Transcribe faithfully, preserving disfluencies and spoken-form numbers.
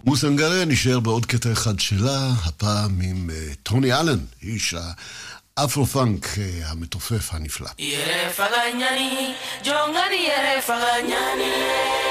מוסנגריה נשאר בעוד קטע אחד שלה, הפעם עם uh, טוני אלן, איש האפרו-פאנק uh, המתופף הנפלא. Yere faganyani, jongani yere faganyani.